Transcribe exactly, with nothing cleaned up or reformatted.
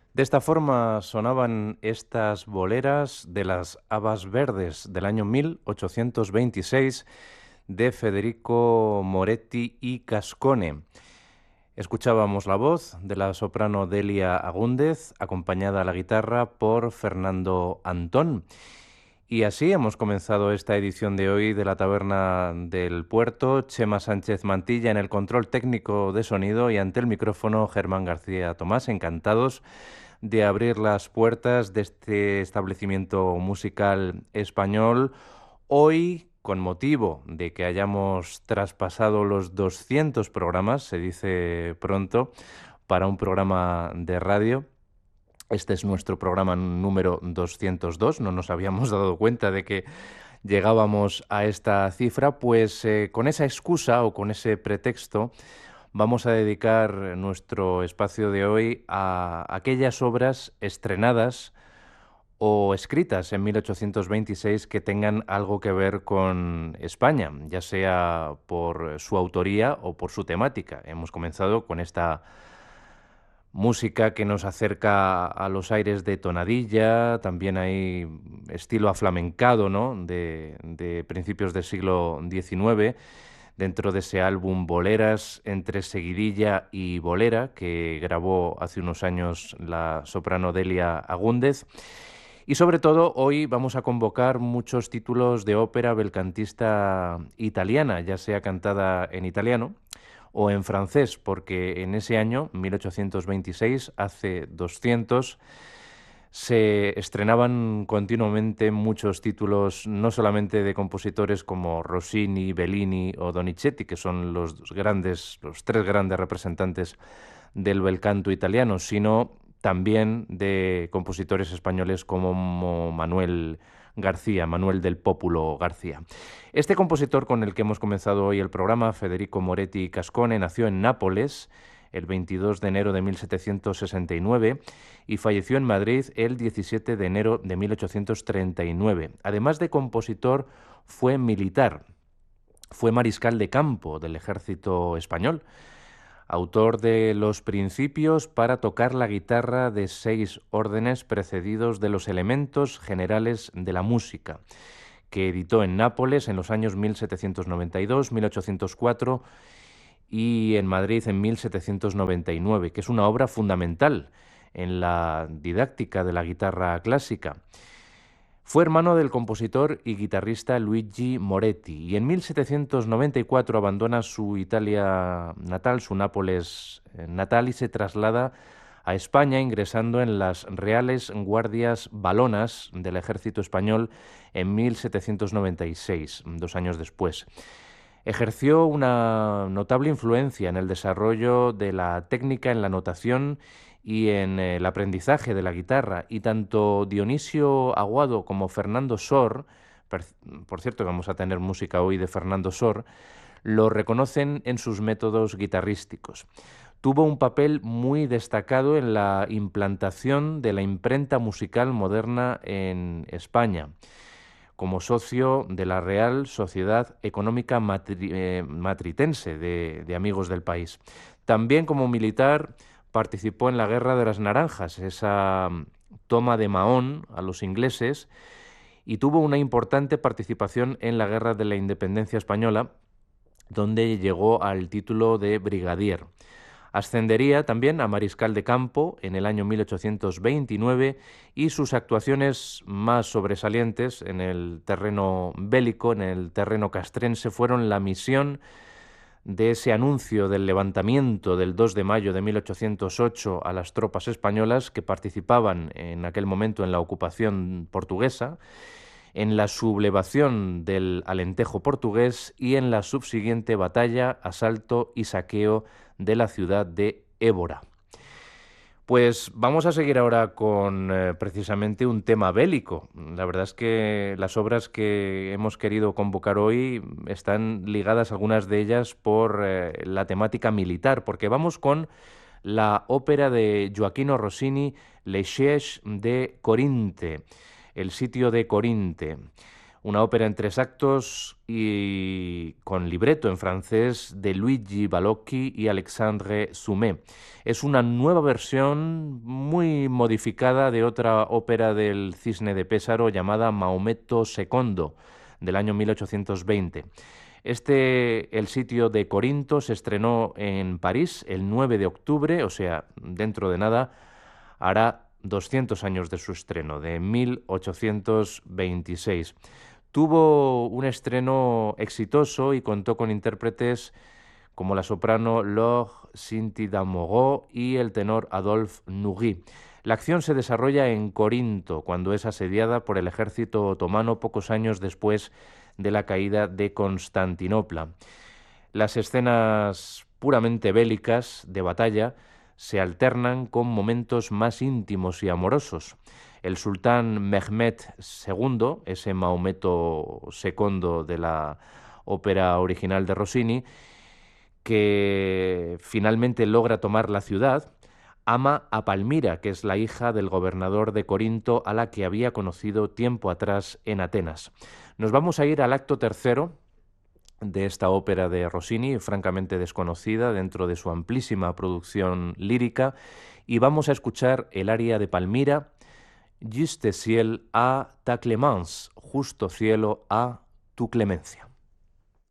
De esta forma sonaban estas boleras de las Habas Verdes del año mil ochocientos veintiséis de Federico Moretti y Cascone. Escuchábamos la voz de la soprano Delia Agúndez, acompañada a la guitarra por Fernando Antón. Y así hemos comenzado esta edición de hoy de la Taberna del Puerto. Chema Sánchez Mantilla en el control técnico de sonido y ante el micrófono Germán García Tomás. Encantados de abrir las puertas de este establecimiento musical español. Hoy, con motivo de que hayamos traspasado los doscientos programas, se dice pronto, para un programa de radio. Este es nuestro programa número doscientos dos, no nos habíamos dado cuenta de que llegábamos a esta cifra, pues eh, con esa excusa o con ese pretexto vamos a dedicar nuestro espacio de hoy a aquellas obras estrenadas o escritas en mil ochocientos veintiséis que tengan algo que ver con España, ya sea por su autoría o por su temática. Hemos comenzado con esta música que nos acerca a los aires de tonadilla, también hay estilo aflamencado, ¿no?, de, de principios del siglo diecinueve, dentro de ese álbum Boleras entre seguidilla y bolera, que grabó hace unos años la soprano Delia Agúndez. Y sobre todo hoy vamos a convocar muchos títulos de ópera belcantista italiana, ya sea cantada en italiano o en francés, porque en ese año, mil ochocientos veintiséis, hace doscientos, se estrenaban continuamente muchos títulos, no solamente de compositores como Rossini, Bellini o Donizetti, que son los grandes, los tres grandes representantes del bel canto italiano, sino también de compositores españoles como Manuel García, Manuel del Pópulo García. Este compositor con el que hemos comenzado hoy el programa, Federico Moretti Cascone, nació en Nápoles el veintidós de enero de mil setecientos sesenta y nueve y falleció en Madrid el diecisiete de enero de mil ochocientos treinta y nueve. Además de compositor, fue militar, fue mariscal de campo del ejército español, autor de los principios para tocar la guitarra de seis órdenes precedidos de los elementos generales de la música, que editó en Nápoles en los años mil setecientos noventa y dos, mil ochocientos cuatro y en Madrid en mil setecientos noventa y nueve, que es una obra fundamental en la didáctica de la guitarra clásica. Fue hermano del compositor y guitarrista Luigi Moretti y en mil setecientos noventa y cuatro abandona su Italia natal, su Nápoles natal, y se traslada a España, ingresando en las Reales Guardias Valonas del Ejército Español en mil setecientos noventa y seis, dos años después. Ejerció una notable influencia en el desarrollo de la técnica en la notación y en el aprendizaje de la guitarra, y tanto Dionisio Aguado como Fernando Sor, por cierto que vamos a tener música hoy de Fernando Sor, lo reconocen en sus métodos guitarrísticos. Tuvo un papel muy destacado en la implantación de la imprenta musical moderna en España, como socio de la Real Sociedad Económica Matri eh, Matritense de, de Amigos del País. También como militar participó en la Guerra de las Naranjas, esa toma de Mahón a los ingleses, y tuvo una importante participación en la Guerra de la Independencia Española, donde llegó al título de brigadier. Ascendería también a mariscal de campo en el año mil ochocientos veintinueve y sus actuaciones más sobresalientes en el terreno bélico, en el terreno castrense, fueron la misión de ese anuncio del levantamiento del dos de mayo de mil ochocientos ocho a las tropas españolas que participaban en aquel momento en la ocupación portuguesa, en la sublevación del Alentejo portugués y en la subsiguiente batalla, asalto y saqueo de la ciudad de Évora. Pues vamos a seguir ahora con eh, precisamente un tema bélico. La verdad es que las obras que hemos querido convocar hoy están ligadas, algunas de ellas, por eh, la temática militar, porque vamos con la ópera de Gioachino Rossini, Le Siège de Corinthe, el sitio de Corinte. una ópera en tres actos y con libreto en francés de Luigi Balocchi y Alexandre Sumé. Es una nueva versión muy modificada de otra ópera del Cisne de Pésaro llamada Maometto segundo, del año mil ochocientos veinte. Este, El sitio de Corinto, se estrenó en París el nueve de octubre, o sea, dentro de nada, hará doscientos años de su estreno, de mil ochocientos veintiséis. Tuvo un estreno exitoso y contó con intérpretes como la soprano Laure Cinti-Damoreau y el tenor Adolphe Nourry. La acción se desarrolla en Corinto, cuando es asediada por el ejército otomano pocos años después de la caída de Constantinopla. Las escenas puramente bélicas de batalla se alternan con momentos más íntimos y amorosos. El sultán Mehmed segundo, ese Maometto segundo de la ópera original de Rossini, que finalmente logra tomar la ciudad, ama a Palmira, que es la hija del gobernador de Corinto, a la que había conocido tiempo atrás en Atenas. Nos vamos a ir al acto tercero de esta ópera de Rossini, francamente desconocida dentro de su amplísima producción lírica, y vamos a escuchar el aria de Palmira, Juste ciel à ta clémence, justo cielo a tu clemencia.